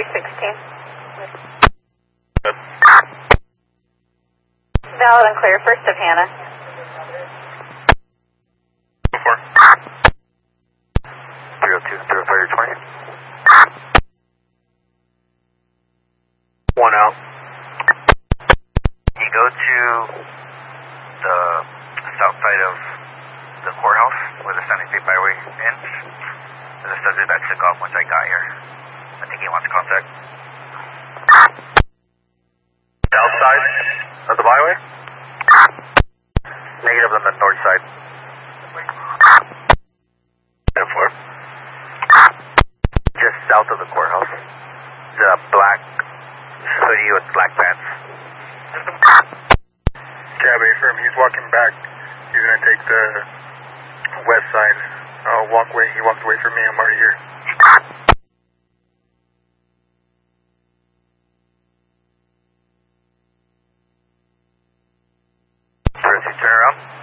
316. Valid and clear, first of Hannah. 4. 302, 320. 1 out. You go to the south side of the courthouse where the San State Byway ends. There's a subject that took off once I got here. I think he wants contact. South side of the byway? Negative on the north side. 10-4. Just south of the courthouse. The black hoodie with black pants. Cab A-firm, he's walking back. He's going to take the west side walkway. He walked away from me. I'm already here. Turn around.